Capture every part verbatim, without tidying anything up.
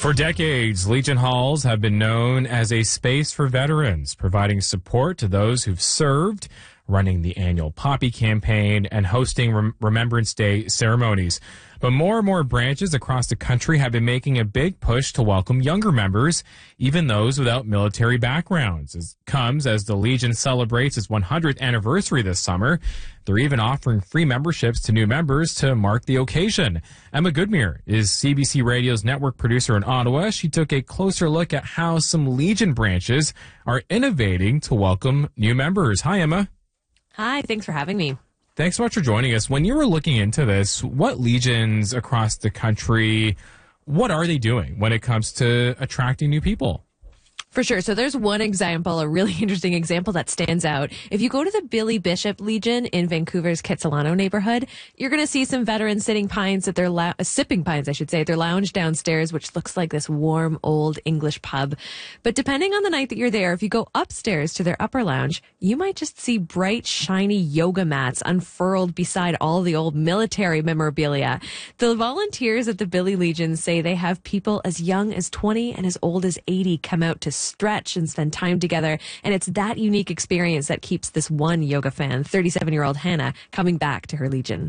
For decades, Legion Halls have been known as a space for veterans, providing support to those who've served, running the annual Poppy campaign, and hosting Rem- Remembrance Day ceremonies. But more and more branches across the country have been making a big push to welcome younger members, even those without military backgrounds. It comes as the Legion celebrates its one hundredth anniversary this summer. They're even offering free memberships to new members to mark the occasion. Emma Goodmere is C B C Radio's network producer in Ottawa. She took a closer look at how some Legion branches are innovating to welcome new members. Hi, Emma. Hi, thanks for having me. Thanks so much for joining us. When you were looking into this, what legions across the country, what are they doing when it comes to attracting new people? For sure. So there's one example, a really interesting example that stands out. If you go to the Billy Bishop Legion in Vancouver's Kitsilano neighborhood, you're going to see some veterans sitting pines at their lou- uh, sipping pines, I should say, at their lounge downstairs, which looks like this warm old English pub. But depending on the night that you're there, if you go upstairs to their upper lounge, you might just see bright, shiny yoga mats unfurled beside all the old military memorabilia. The volunteers at the Billy Legion say they have people as young as twenty and as old as eighty come out to stretch and spend time together. And it's that unique experience that keeps this one yoga fan, thirty-seven-year-old Hannah, coming back to her Legion.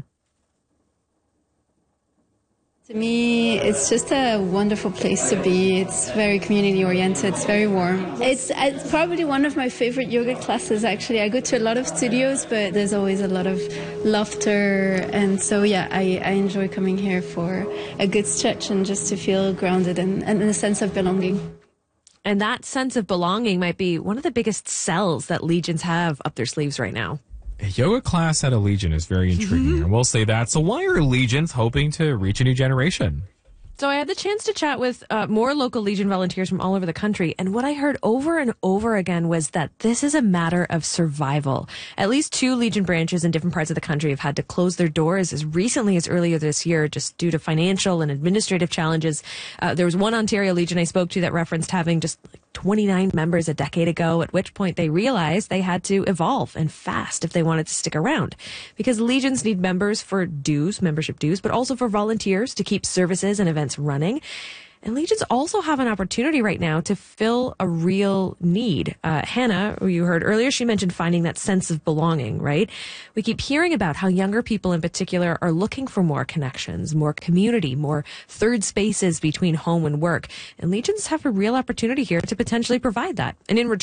To me, it's just a wonderful place to be. It's very community-oriented. It's very warm. It's, it's probably one of my favorite yoga classes, actually. I go to a lot of studios, but there's always a lot of laughter. And so, yeah, I, I enjoy coming here for a good stretch and just to feel grounded and, and a sense of belonging. And that sense of belonging might be one of the biggest sells that Legions have up their sleeves right now. A yoga class at a Legion is very intriguing, and we'll say that. So why are Legions hoping to reach a new generation? So I had the chance to chat with uh, more local Legion volunteers from all over the country, and what I heard over and over again was that this is a matter of survival. At least two Legion branches in different parts of the country have had to close their doors as recently as earlier this year just due to financial and administrative challenges. Uh, there was one Ontario Legion I spoke to that referenced having just like twenty-nine members a decade ago, at which point they realized they had to evolve and fast if they wanted to stick around. Because Legions need members for dues, membership dues, but also for volunteers to keep services and events running. And Legions also have an opportunity right now to fill a real need. Uh, Hannah, who you heard earlier, she mentioned finding that sense of belonging, right? We keep hearing about how younger people in particular are looking for more connections, more community, more third spaces between home and work. And Legions have a real opportunity here to potentially provide that. And in return,